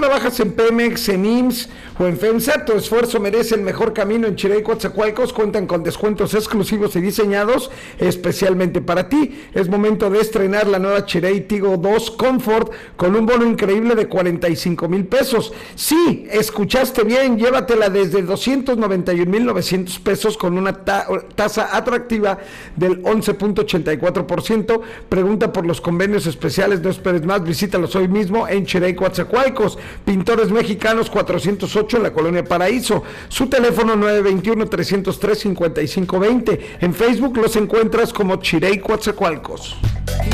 trabajas en Pemex, en IMSS o en FEMSA, tu esfuerzo merece el mejor camino. En Chedraui Coatzacoalcos cuentan con descuentos exclusivos y diseñados especialmente para ti. Es momento de estrenar la nueva Chedraui Tigo 2 Comfort con un bono increíble de 45,000 pesos. Sí, escuchaste bien, llévatela desde 291,900 pesos con una tasa atractiva del 11.84%. Pregunta por los convenios especiales, no esperes más, visítalos hoy mismo en Chedraui Coatzacoalcos. Pintores Mexicanos 408 en la Colonia Paraíso. Su teléfono 921-303-5520. En Facebook los encuentras como Chedraui Coatzacoalcos.